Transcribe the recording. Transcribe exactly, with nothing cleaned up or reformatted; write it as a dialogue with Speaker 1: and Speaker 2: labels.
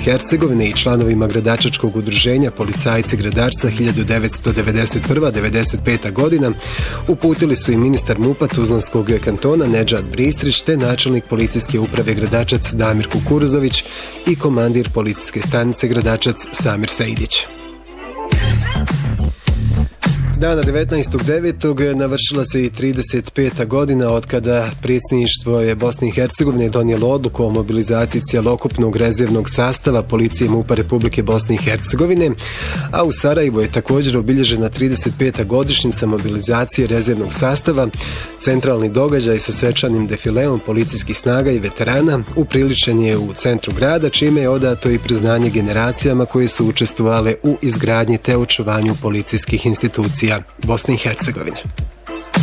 Speaker 1: Hercegovine i članovima gradačačkog udruženja Policajci Gradačca hiljadu devetsto devedeset prva do devedeset peta godina uputili su i ministar MUP-a Tuzlanskog kantona Nedžad Bristrić te načelnik policijske uprave Gradačac Damir Kukuruzović i komandir policijske stanice Gradačac Samir Sejdić. Dana devetnaestog devetog navršila se i trideset peta godina od kada predsjedništvo je Bosne i Hercegovine donijelo odluku o mobilizaciji cjelokupnog rezervnog sastava policije MUP-a Republike Bosne i Hercegovine, a u Sarajevu je također obilježena trideset peta godišnjica mobilizacije rezervnog sastava. Centralni događaj sa svečanim defileom policijskih snaga i veterana upriličen je u centru grada, čime je odato i priznanje generacijama koje su učestvovale u izgradnji te očuvanju policijskih institucija Bosne i Hercegovine.